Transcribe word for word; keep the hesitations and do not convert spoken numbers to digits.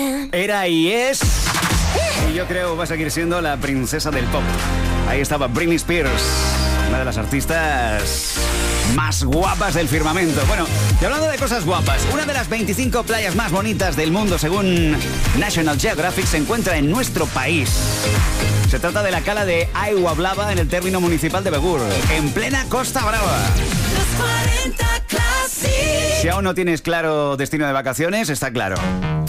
Era y es, y yo creo va a seguir siendo la princesa del pop. Ahí estaba Britney Spears, una de las artistas más guapas del firmamento. Bueno, y hablando de cosas guapas, una de las veinticinco playas más bonitas del mundo, según National Geographic, se encuentra en nuestro país. Se trata de la cala de Aigua Blava en el término municipal de Begur, en plena Costa Brava. Los cuarenta Classic. Si aún no tienes claro destino de vacaciones, está claro.